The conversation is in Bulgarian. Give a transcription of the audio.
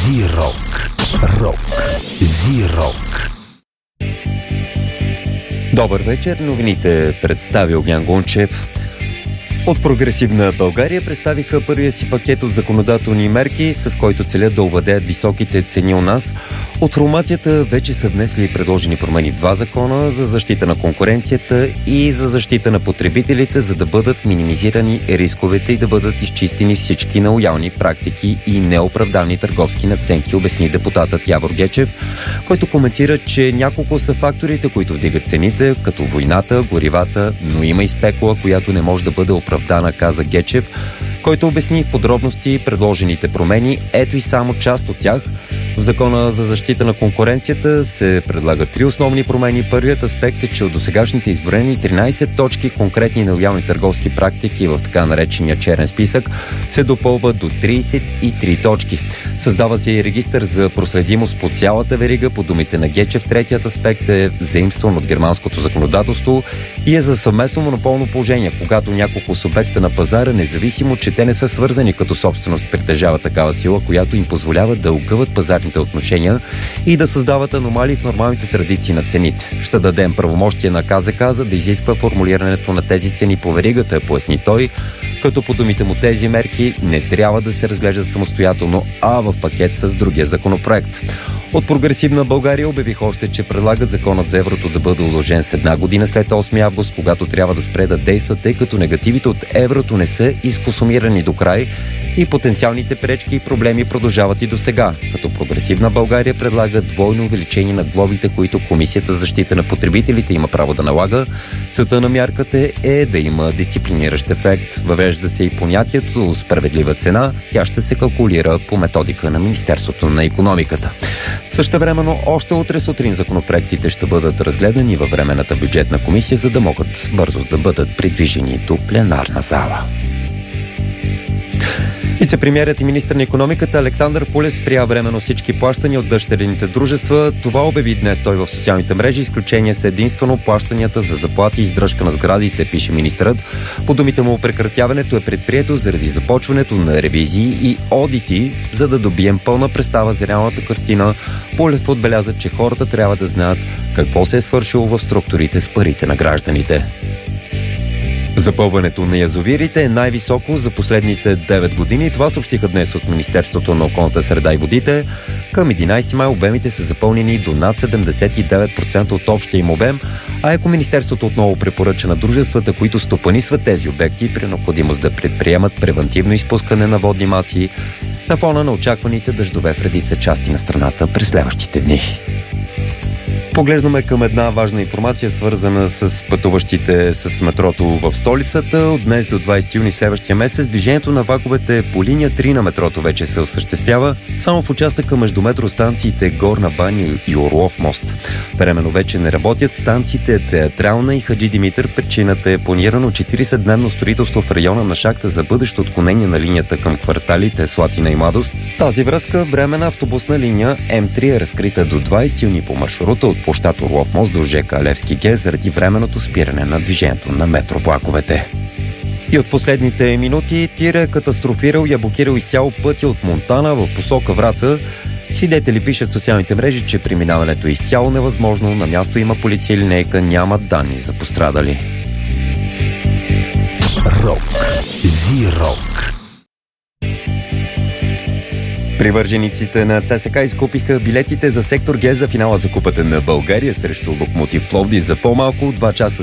Зирок. Рок. Зирок. Добър вечер, новините представи Огнян Гунчев. От Прогресивна България представиха първия си пакет от законодателни мерки, с който целят да овладеят високите цени у нас. От формацията вече са внесли и предложени промени в два закона за защита на конкуренцията и за защита на потребителите, за да бъдат минимизирани рисковете и да бъдат изчистени всички нелоялни практики и неоправдани търговски надценки, обясни депутатът Явор Гечев, който коментира, че няколко са факторите, които вдигат цените, като войната, горивата, но има и спекула, която не може да бъде оправдана, каза Гечев, който обясни в подробности предложените промени. Ето и само част от тях. В Закона за защита на конкуренцията се предлагат три основни промени. Първият аспект е, че от досегашните изброени 13 точки конкретни нелоялни търговски практики в така наречения черен списък се допълват до 33 точки. Създава се и регистър за проследимост по цялата верига. По думите на Гечев, третият аспект е заимстван от германското законодателство и е за съвместно монополно положение, когато няколко субекта на пазара, независимо, че те не са свързани като собственост, притежават такава сила, която им позволява да огъват пазарните отношения и да създават аномалии в нормалните традиции на цените. Ще дадем правомощие на КЗК, за да изисква формулирането на тези цени по веригата, поясни той, като по думите му тези мерки не трябва да се разглеждат самостоятелно, а в пакет с другия законопроект. От Прогресивна България обявих още, че предлагат законът за еврото да бъде удължен с една година след 8 август, когато трябва да спре да действа, тъй като негативите от еврото не са изконсумирани до край и потенциалните пречки и проблеми продължават и до сега. Като Прогресивна България предлага двойно увеличение на глобите, които Комисията за защита на потребителите има право да налага. Целта на мярката е да има дисциплиниращ ефект. Въвежда се и понятието справедлива цена. Тя ще се калкулира по методика на Министерството на икономиката. Същевременно, още утре сутрин законопроектите ще бъдат разгледани във Временната бюджетна комисия, за да могат бързо да бъдат придвижени до пленарна зала. Вицепремиерът и министър на икономиката Александър Пулев спря временно всички плащания от дъщерните дружества. Това обяви днес той в социалните мрежи. Изключение са единствено плащанията за заплати и издръжка на сградите, пише министърът. По думите му, прекратяването е предприето заради започването на ревизии и одити, за да добием пълна представа за реалната картина. Пулев отбеляза, че хората трябва да знаят какво се е свършило в структурите с парите на гражданите. Запълването на язовирите е най-високо за последните 9 години. Това съобщиха днес от Министерството на околната среда и водите. Към 11 май обемите са запълнени до над 79% от общия им обем, а Екоминистерството отново препоръча на дружествата, които стопанисват тези обекти, при необходимост да предприемат превантивно изпускане на водни маси на фона на очакваните дъждове в редица части на страната през следващите дни. Поглеждаме към една важна информация, свързана с пътуващите с метрото в столицата. От днес до 20 юни следващия месец движението на влаковете по линия 3 на метрото вече се осъществява само в участъка между метростанциите Горна баня и Орлов мост. Временно вече не работят станциите Театрална и Хаджи Димитър. Причината е планирано 40-дневно строителство в района на шахта за бъдещо отклонение на линията към кварталите Слатина и Младост. Тази връзка временна автобусна линия М3 е разкрита до 20 юни по маршрута от площад Орлов мост до ЖК Левски Г заради временното спиране на движението на метровлаковете. И от последните минути тир е катастрофирал и е блокирал изцяло пътя от Монтана в посока Враца. Свидетели пишат в социалните мрежи, че преминаването е изцяло невъзможно. На място има полиция и линейка, няма данни за пострадали. Рок. Зирок. Привържениците на ЦСКА изкупиха билетите за сектор Г за финала за Купата на България срещу Локомотив Пловдив за по-малко от 2 часа